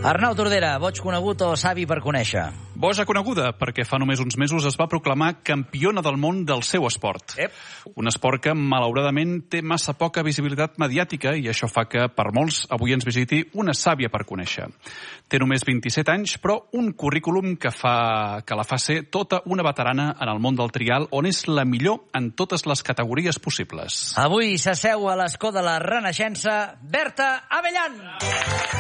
Arnau Tordera, boig conegut o savi per conèixer? Boja coneguda, perquè fa només uns mesos es va proclamar campiona del món del seu esport. Un esport que, malauradament, té massa poca visibilitat mediàtica i això fa que, per molts, avui ens visiti una sàvia per conèixer. Té només 27 anys, però un currículum que la fa ser tota una veterana en el món del trial, on és la millor en totes les categories possibles. Avui s'asseu a l'escó de la Renaixença, Berta Abellan!